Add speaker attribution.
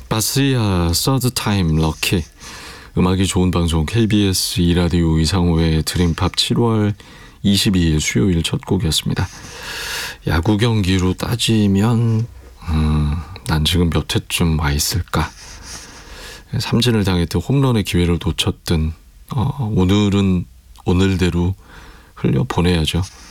Speaker 1: 바스야 서드 타임 럭키. 음악이 좋은 방송 KBS 2라디오 이상호의 드림팝 7월 22일 수요일 첫 곡이었습니다. 야구 경기로 따지면 난 지금 몇 회쯤 와 있을까? 삼진을 당했던 홈런의 기회를 놓쳤던 오늘은 오늘대로 흘려보내야죠.